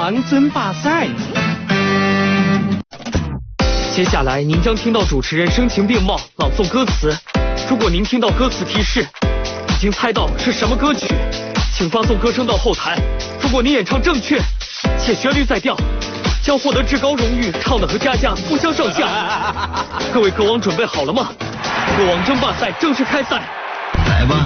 王争霸赛。接下来您将听到主持人声情并茂朗诵歌词，如果您听到歌词提示已经猜到是什么歌曲，请发送歌声到后台。如果您演唱正确且旋律在调，将获得至高荣誉，唱的和佳佳不相上下。各位歌王准备好了吗？歌王争霸赛正式开赛， 来吧！